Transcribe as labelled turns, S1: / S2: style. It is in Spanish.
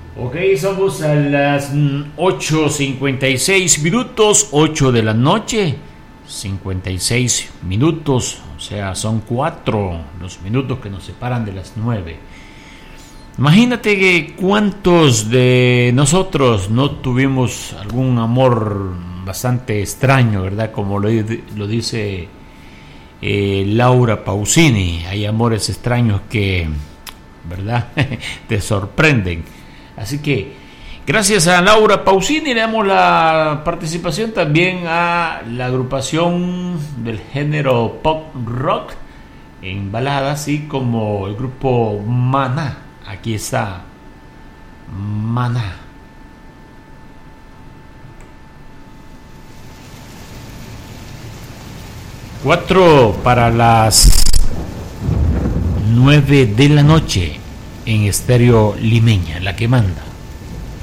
S1: Ok, somos a las 8:56 minutos, 8 de la noche, 56 minutos, o sea, son 4 los minutos que nos separan de las 9. Imagínate que cuántos de nosotros no tuvimos algún amor bastante extraño, ¿verdad? Como lo dice Laura Pausini, hay amores extraños que, ¿verdad? Te sorprenden. Así que gracias a Laura Pausini le damos la participación también a la agrupación del género pop rock en baladas, así como el grupo Maná. Aquí está Maná. Cuatro para las 9 de la noche en Estéreo Limeña, la que manda.